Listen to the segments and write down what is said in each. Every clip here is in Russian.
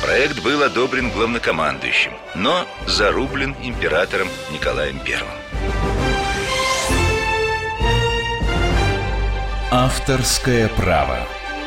Проект был одобрен главнокомандующим, но зарублен императором Николаем I. Авторское право.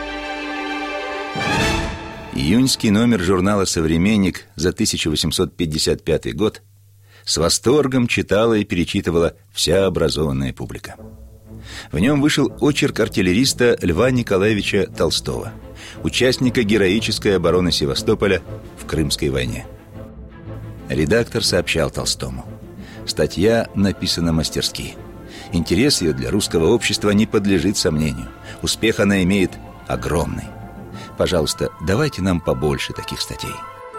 Июньский номер журнала «Современник» за 1855 год с восторгом читала и перечитывала вся образованная публика. В нем вышел очерк артиллериста Льва Николаевича Толстого, участника героической обороны Севастополя в Крымской войне. Редактор сообщал Толстому: статья написана мастерски. Интерес ее для русского общества не подлежит сомнению. Успех она имеет огромный. Пожалуйста, давайте нам побольше таких статей.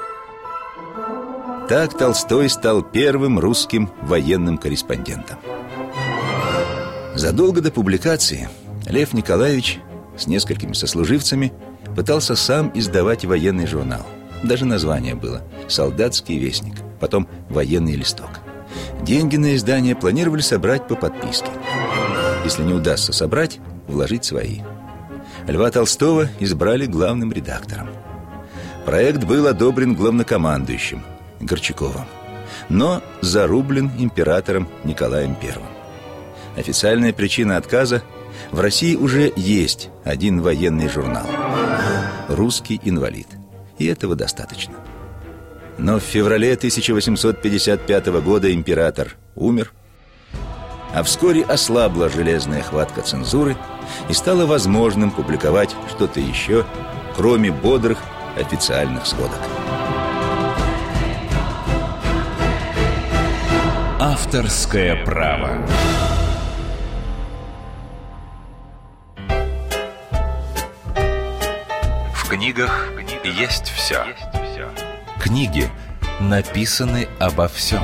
Так Толстой стал первым русским военным корреспондентом. Задолго до публикации Лев Николаевич с несколькими сослуживцами пытался сам издавать военный журнал. Даже название было «Солдатский вестник», потом «Военный листок». Деньги на издание планировали собрать по подписке. Если не удастся собрать, вложить свои. Льва Толстого избрали главным редактором. Проект был одобрен главнокомандующим Горчаковым, но зарублен императором Николаем I. Официальная причина отказа: в России уже есть один военный журнал «Русский инвалид», и этого достаточно. Но в феврале 1855 года император умер, а вскоре ослабла железная хватка цензуры, и стало возможным публиковать что-то еще, кроме бодрых официальных сводок. Авторское право. В книгах есть все. Книги написаны обо всем.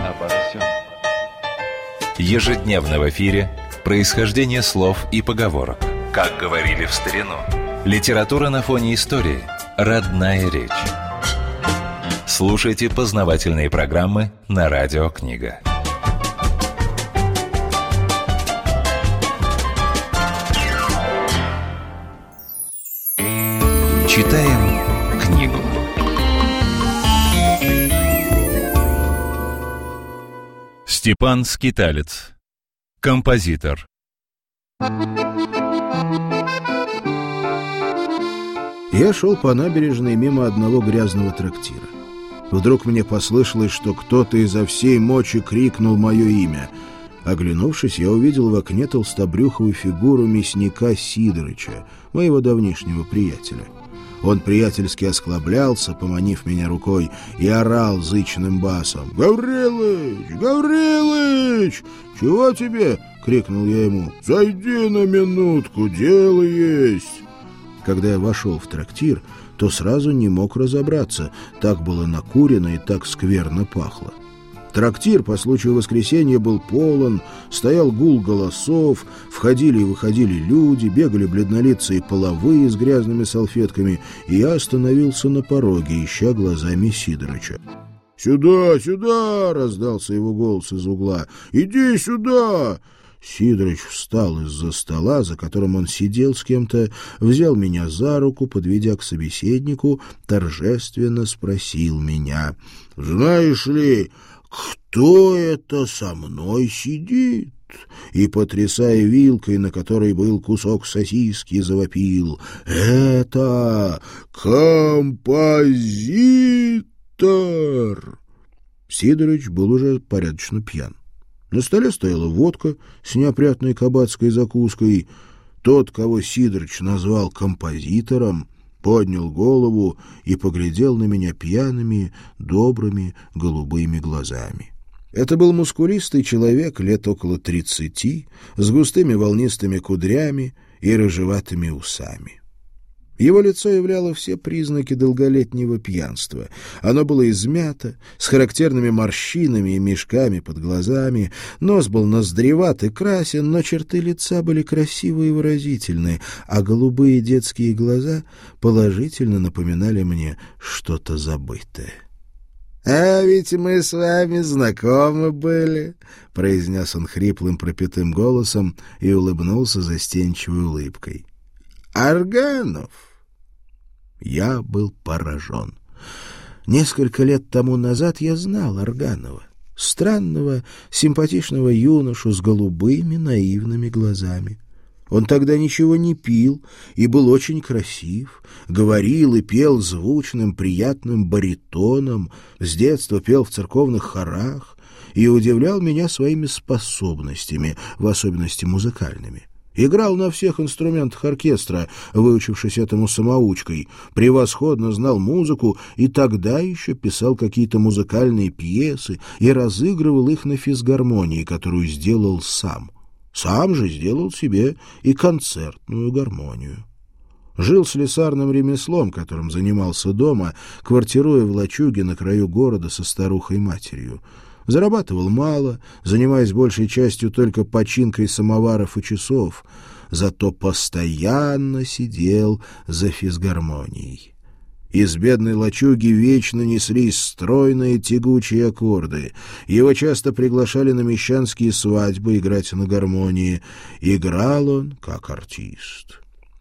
Ежедневно в эфире происхождение слов и поговорок. Как говорили в старину. Литература на фоне истории. Родная речь. Слушайте познавательные программы на Радио Книга. Читаем книгу. Степан Скиталец. Композитор. Я шел по набережной мимо одного грязного трактира. Вдруг мне послышалось, что кто-то изо всей мочи крикнул мое имя. Оглянувшись, я увидел в окне толстобрюховую фигуру мясника Сидорыча, моего давнишнего приятеля. Он приятельски осклаблялся, поманив меня рукой, и орал зычным басом: «Гаврилыч! Гаврилыч! Чего тебе?» — крикнул я ему. «Зайди на минутку, дело есть!» Когда я вошел в трактир, то сразу не мог разобраться. Так было накурено и так скверно пахло. Трактир по случаю воскресенья был полон, стоял гул голосов, входили и выходили люди, бегали бледнолицые половые с грязными салфетками, и я остановился на пороге, ища глазами Сидорыча. «Сюда, сюда!» — раздался его голос из угла. «Иди сюда!» Сидорыч встал из-за стола, за которым он сидел с кем-то, взял меня за руку, подведя к собеседнику, торжественно спросил меня: «Знаешь ли, кто это со мной сидит?» И, потрясая вилкой, на которой был кусок сосиски, завопил: «Это композитор!» Сидорыч был уже порядочно пьян. На столе стояла водка с неопрятной кабацкой закуской. Тот, кого Сидорыч назвал композитором, поднял голову и поглядел на меня пьяными, добрыми, голубыми глазами. Это был мускулистый человек лет около 30, с густыми волнистыми кудрями и рыжеватыми усами. Его лицо являло все признаки долголетнего пьянства. Оно было измято, с характерными морщинами и мешками под глазами, нос был ноздреват и красен, но черты лица были красивые и выразительные, а голубые детские глаза положительно напоминали мне что-то забытое. «А ведь мы с вами знакомы были», — произнес он хриплым пропитым голосом и улыбнулся застенчивой улыбкой. «Арганов». Я был поражен. Несколько лет тому назад я знал Арганова, странного, симпатичного юношу с голубыми наивными глазами. Он тогда ничего не пил и был очень красив, говорил и пел звучным, приятным баритоном, с детства пел в церковных хорах и удивлял меня своими способностями, в особенности музыкальными. Играл на всех инструментах оркестра, выучившись этому самоучкой, превосходно знал музыку и тогда еще писал какие-то музыкальные пьесы и разыгрывал их на физгармонии, которую сделал сам. Сам же сделал себе и концертную гармонию. Жил слесарным ремеслом, которым занимался дома, квартируя в лачуге на краю города со старухой-матерью. Зарабатывал мало, занимаясь большей частью только починкой самоваров и часов, зато постоянно сидел за физгармонией. Из бедной лачуги вечно неслись стройные тягучие аккорды. Его часто приглашали на мещанские свадьбы играть на гармонии. Играл он как артист.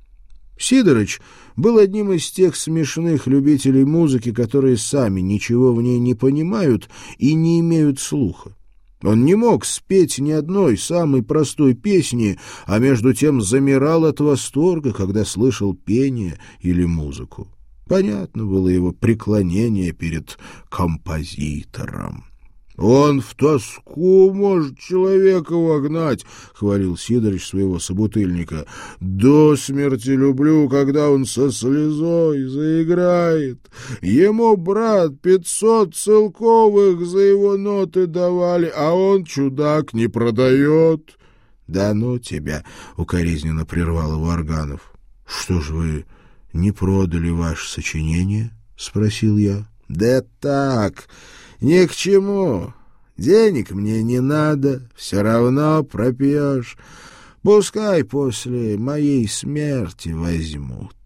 Сидорыч был одним из тех смешных любителей музыки, которые сами ничего в ней не понимают и не имеют слуха. Он не мог спеть ни одной самой простой песни, а между тем замирал от восторга, когда слышал пение или музыку. Понятно было его преклонение перед композитором. «Он в тоску может человека вогнать», — хвалил Сидорыч своего собутыльника. «До смерти люблю, когда он со слезой заиграет. Ему, брат, 500 целковых за его ноты давали, а он, чудак, не продает». «Да ну тебя», — укоризненно прервал его Арганов. «Что ж вы не продали ваше сочинение?» — спросил я. «Да так, ни к чему. Денег мне не надо, все равно пропьешь. Пускай после моей смерти возьмут».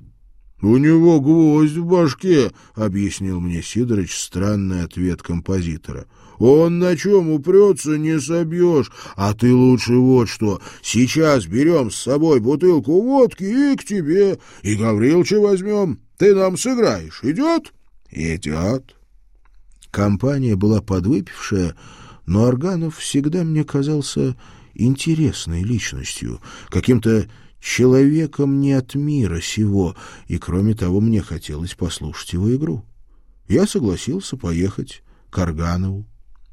«У него гвоздь в башке», — объяснил мне Сидорыч странный ответ композитора. «Он на чем упрется, не собьешь. А ты лучше вот что. Сейчас берем с собой бутылку водки и к тебе. И Гаврилыча возьмем. Ты нам сыграешь. Идет?» «Идет». Компания была подвыпившая, но Арганов всегда мне казался интересной личностью, каким-то человеком не от мира сего, и, кроме того, мне хотелось послушать его игру. Я согласился поехать к Арганову.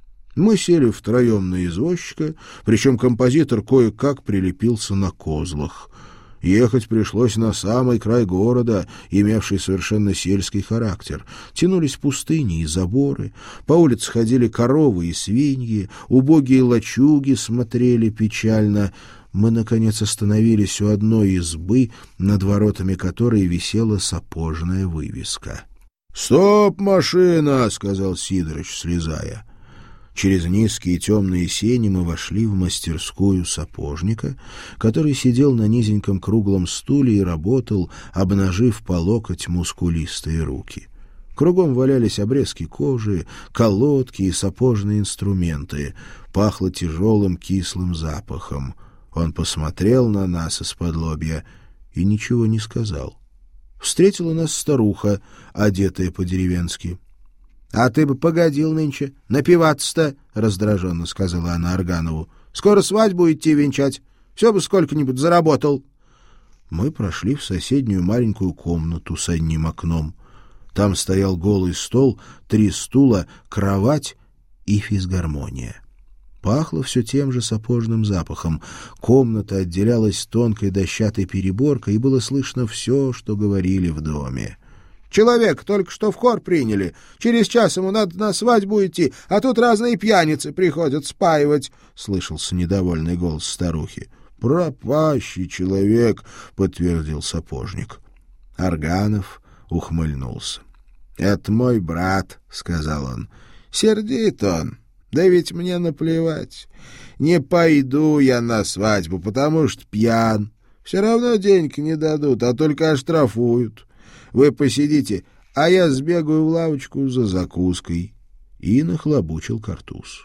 Мы сели втроем на извозчика, причем композитор кое-как прилепился на козлах. Ехать пришлось на самый край города, имевший совершенно сельский характер. Тянулись пустыни и заборы, по улице ходили коровы и свиньи, убогие лачуги смотрели печально. Мы, наконец, остановились у одной избы, над воротами которой висела сапожная вывеска. «Стоп, машина!» — сказал Сидорыч, слезая. Через низкие темные сени мы вошли в мастерскую сапожника, который сидел на низеньком круглом стуле и работал, обнажив по локоть мускулистые руки. Кругом валялись обрезки кожи, колодки и сапожные инструменты. Пахло тяжелым кислым запахом. Он посмотрел на нас из-подлобья и ничего не сказал. Встретила нас старуха, одетая по-деревенски. «А ты бы погодил нынче напиваться-то», — раздраженно сказала она Арганову. «Скоро свадьбу идти венчать. Все бы сколько-нибудь заработал». Мы прошли в соседнюю маленькую комнату с одним окном. Там стоял голый стол, 3 стула, кровать и физгармония. Пахло все тем же сапожным запахом. Комната отделялась тонкой дощатой переборкой, и было слышно все, что говорили в доме. «Человек только что в хор приняли. Через час ему надо на свадьбу идти, а тут разные пьяницы приходят спаивать», — слышался недовольный голос старухи. «Пропащий человек», — подтвердил сапожник. Арганов ухмыльнулся. «Это мой брат», — сказал он. «Сердит он. Да ведь мне наплевать. Не пойду я на свадьбу, потому что пьян. Все равно денег не дадут, а только оштрафуют. Вы посидите, а я сбегаю в лавочку за закуской». И нахлобучил картуз.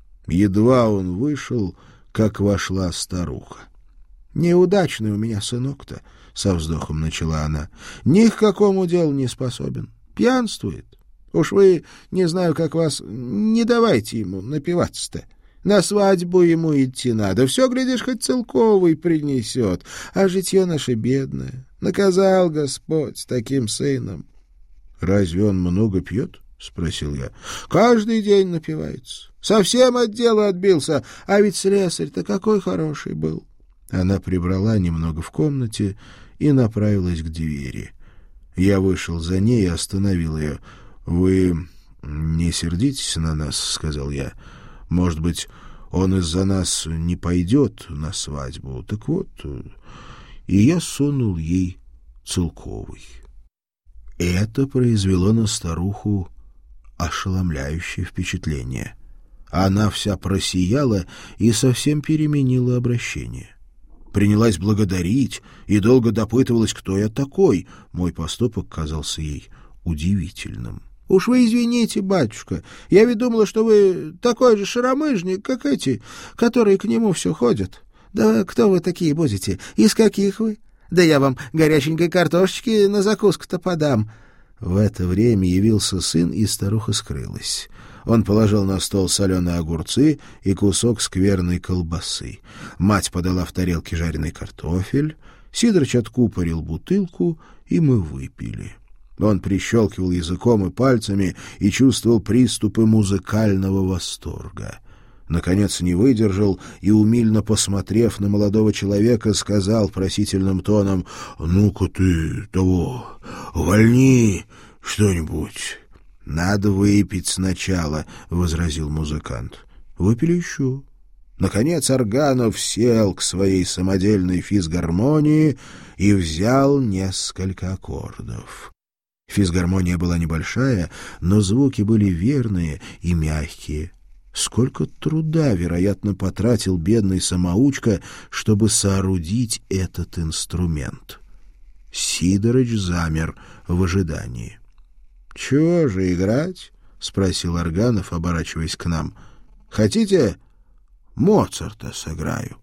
Едва он вышел, как вошла старуха. «Неудачный у меня сынок-то», — со вздохом начала она. «Ни к какому делу не способен. Пьянствует. Уж вы, не знаю, как вас, не давайте ему напиваться-то. На свадьбу ему идти надо. Все, глядишь, хоть целковый принесет. А житье наше бедное. Наказал Господь таким сыном. — Разве он много пьет? — спросил я. — Каждый день напивается. Совсем от дела отбился. А ведь слесарь-то какой хороший был. Она прибрала немного в комнате и направилась к двери. Я вышел за ней и остановил ее. — Вы не сердитесь на нас, — сказал я. — Может быть, он из-за нас не пойдет на свадьбу. Так вот, и я сунул ей целковый. Это произвело на старуху ошеломляющее впечатление. Она вся просияла и совсем переменила обращение. Принялась благодарить и долго допытывалась, кто я такой. Мой поступок казался ей удивительным. — Уж вы извините, батюшка, я ведь думала, что вы такой же шаромыжник, как эти, которые к нему все ходят. Да кто вы такие будете? Из каких вы? Да я вам горяченькой картошечки на закуску-то подам. В это время явился сын, и старуха скрылась. Он положил на стол соленые огурцы и кусок скверной колбасы. Мать подала в тарелке жареный картофель. Сидорыч откупорил бутылку, и мы выпили. Он прищелкивал языком и пальцами и чувствовал приступы музыкального восторга. Наконец не выдержал и, умильно посмотрев на молодого человека, сказал просительным тоном: «Ну-ка ты того, вольни что-нибудь». «Надо выпить сначала», — возразил музыкант. Выпили еще. Наконец Арганов сел к своей самодельной физгармонии и взял несколько аккордов. Физгармония была небольшая, но звуки были верные и мягкие. Сколько труда, вероятно, потратил бедный самоучка, чтобы соорудить этот инструмент. Сидорыч замер в ожидании. — Чего же играть? — спросил Арганов, оборачиваясь к нам. — Хотите, Моцарта сыграю?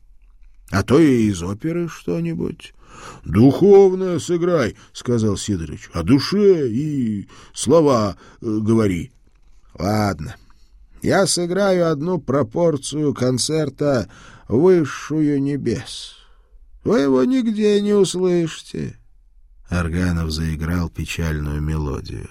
А то и из оперы что-нибудь. — Духовное сыграй, — сказал Сидорыч. — О душе и слова говори. — Ладно, я сыграю одну пропорцию концерта «Высшую небес». Вы его нигде не услышите. Арганов заиграл печальную мелодию.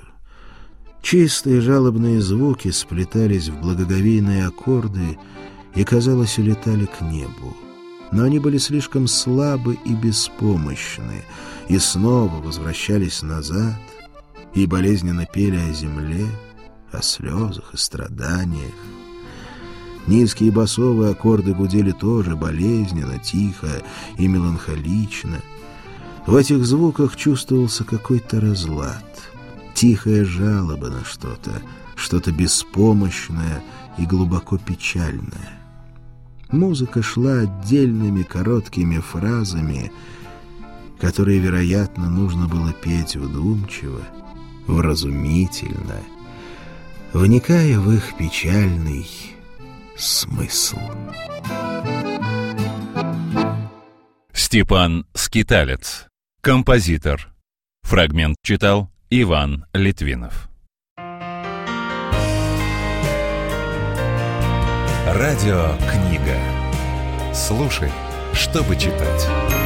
Чистые жалобные звуки сплетались в благоговейные аккорды и, казалось, улетали к небу. Но они были слишком слабы и беспомощны, и снова возвращались назад, и болезненно пели о земле, о слезах и страданиях. Низкие басовые аккорды гудели тоже болезненно, тихо и меланхолично. В этих звуках чувствовался какой-то разлад, тихая жалоба на что-то, что-то беспомощное и глубоко печальное. Музыка шла отдельными короткими фразами, которые, вероятно, нужно было петь вдумчиво, вразумительно, вникая в их печальный смысл. Степан Скиталец, композитор. Фрагмент читал Иван Литвинов. Радиокнига. Слушай, чтобы читать.